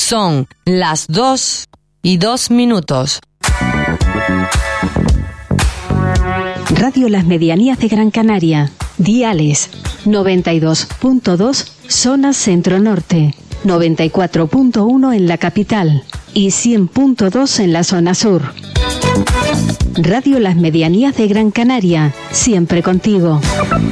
Son las 2:02. Radio Las Medianías de Gran Canaria. Diales 92.2 zona centro-norte, 94.1 en la capital y 100.2 en la zona sur. Radio Las Medianías de Gran Canaria, siempre contigo.